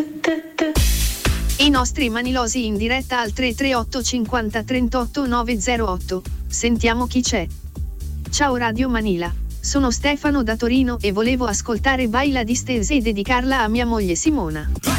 I nostri manilosi in diretta al 338 50 38 908. Sentiamo chi c'è. Ciao Radio Manila, sono Stefano da Torino e volevo ascoltare Baila Distese e dedicarla a mia moglie Simona.